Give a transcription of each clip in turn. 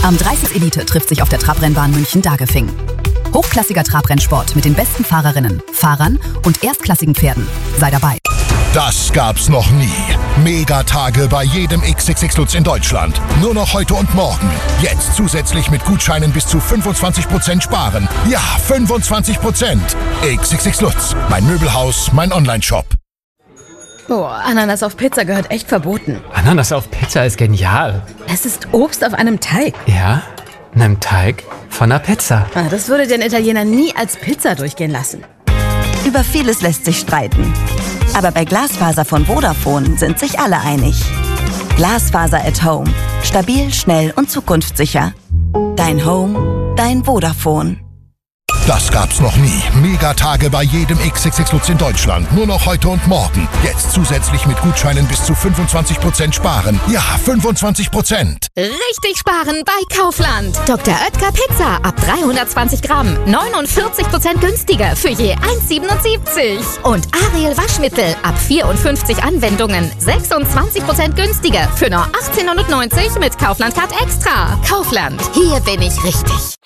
Am 30 Elite trifft sich auf der Trabrennbahn München-Dagefing. Hochklassiger Trabrennsport mit den besten Fahrerinnen, Fahrern und erstklassigen Pferden. Sei dabei. Das gab's noch nie. Megatage bei jedem XXX Lutz in Deutschland. Nur noch heute und morgen. Jetzt zusätzlich mit Gutscheinen bis zu 25% sparen. Ja, 25%. XXX Lutz. Mein Möbelhaus, mein Onlineshop. Oh, Ananas auf Pizza gehört echt verboten. Ananas auf Pizza ist genial. Es ist Obst auf einem Teig. Ja, einem Teig von einer Pizza. Das würde den Italiener nie als Pizza durchgehen lassen. Über vieles lässt sich streiten. Aber bei Glasfaser von Vodafone sind sich alle einig. Glasfaser at Home. Stabil, schnell und zukunftssicher. Dein Home, dein Vodafone. Das gab's noch nie. Megatage bei jedem XXX Lutz in Deutschland. Nur noch heute und morgen. Jetzt zusätzlich mit Gutscheinen bis zu 25% sparen. Ja, 25%. Richtig sparen bei Kaufland. Dr. Oetker Pizza ab 320 Gramm. 49% günstiger für je 1,77. Und Ariel Waschmittel ab 54 Anwendungen. 26% günstiger für nur 18,90 mit Kaufland Card Extra. Kaufland. Hier bin ich richtig.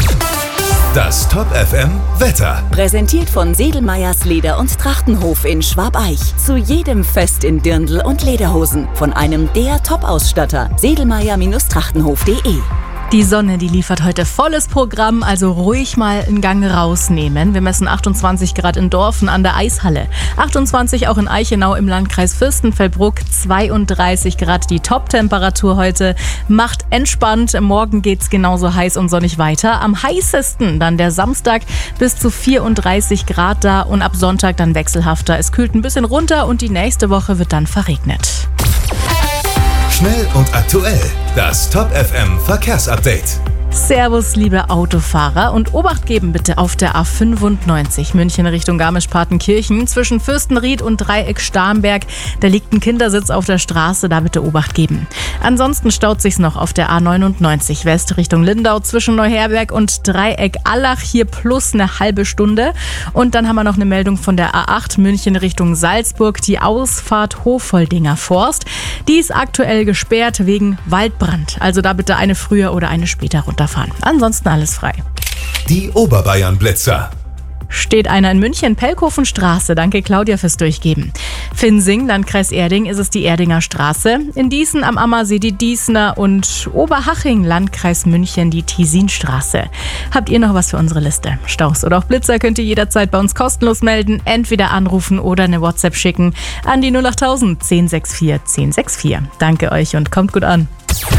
Das Top FM Wetter. Präsentiert von Sedlmayrs Leder- und Trachtenhof in Schwabeich. Zu jedem Fest in Dirndl und Lederhosen. Von einem der Top-Ausstatter. Sedlmayer-Trachtenhof.de. Die Sonne, die liefert heute volles Programm, also ruhig mal einen Gang rausnehmen. Wir messen 28 Grad in Dorfen an der Eishalle, 28 auch in Eichenau im Landkreis Fürstenfeldbruck, 32 Grad die Top-Temperatur heute. Macht entspannt, morgen geht's genauso heiß und sonnig weiter. Am heißesten dann der Samstag bis zu 34 Grad da und ab Sonntag dann wechselhafter. Es kühlt ein bisschen runter und die nächste Woche wird dann verregnet. Schnell und aktuell. Das Top FM Verkehrsupdate. Servus, liebe Autofahrer, und Obacht geben bitte auf der A95 München Richtung Garmisch-Partenkirchen zwischen Fürstenried und Dreieck Starnberg. Da liegt ein Kindersitz auf der Straße, da bitte Obacht geben. Ansonsten staut sich's noch auf der A99 West Richtung Lindau zwischen Neuherberg und Dreieck Allach, hier plus eine halbe Stunde. Und dann haben wir noch eine Meldung von der A8 München Richtung Salzburg, die Ausfahrt Hofoldinger Forst. Die ist aktuell gesperrt wegen Waldbrand. Also da bitte eine früher oder eine später runterfahren. Ansonsten alles frei. Die Oberbayern-Blitzer. Steht einer in München, Pelkhofenstraße. Danke Claudia fürs Durchgeben. Finsing, Landkreis Erding, ist es die Erdinger Straße. In Dießen am Ammersee die Dießner und Oberhaching, Landkreis München, die Tiesinstraße. Habt ihr noch was für unsere Liste? Staus oder auch Blitzer könnt ihr jederzeit bei uns kostenlos melden. Entweder anrufen oder eine WhatsApp schicken an die 08000 1064 1064. Danke euch und kommt gut an.